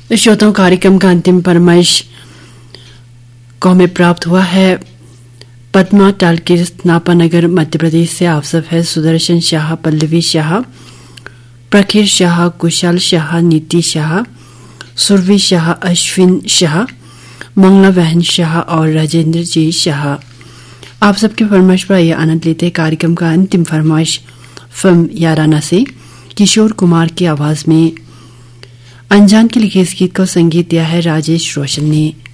श्रोताओं, कार्यक्रम का अंतिम फरमाइश को हमें प्राप्त हुआ है पद्मा टालकीर, नापानगर, मध्य प्रदेश से। आप सब है सुदर्शन शाह, पल्लवी शाह, प्रखिर शाह, कुशल शाह, नीति शाह, सुरभि शाह, अश्विन शाह, मंगला बहन शाह और राजेंद्र जी शाह। आप सबके फरमाइश पर आइए आनंद लेते हैं कार्यक्रम का अंतिम फरमाइश फिल्म याराना से किशोर कुमार की आवाज में। अनजान के लिखे इस गीत को संगीत दिया है राजेश रोशन ने।